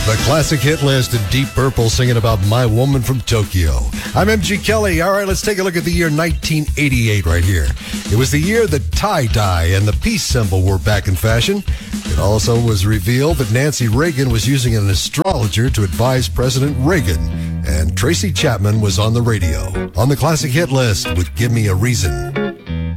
The classic hit list and Deep Purple singing about My Woman from Tokyo. I'm MG Kelly. All right, let's take a look at the year 1988 right here. It was the year that tie-dye and the peace symbol were back in fashion. It also was revealed that Nancy Reagan was using an astrologer to advise President Reagan. And Tracy Chapman was on the radio on the classic hit list with Give Me a Reason.